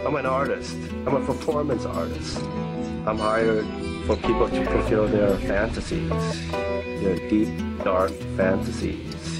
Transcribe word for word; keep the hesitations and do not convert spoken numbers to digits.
I'm an artist. I'm a performance artist. I'm hired for people to fulfill their fantasies, their deep, dark fantasies.